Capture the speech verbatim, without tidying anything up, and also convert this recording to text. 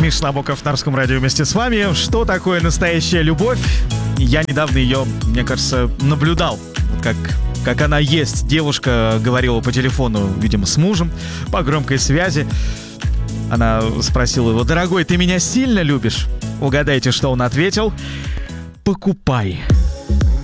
Миша Набоков на Русском радио вместе с вами. Что такое настоящая любовь? Я недавно ее, мне кажется, наблюдал, как, как она есть. Девушка говорила по телефону, видимо, с мужем, по громкой связи. Она спросила его: дорогой, ты меня сильно любишь? Угадайте, что он ответил: покупай.